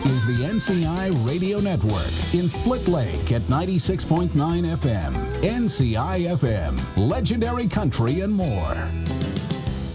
is the NCI Radio Network in Split Lake at 96.9 FM. NCI FM, legendary country and more.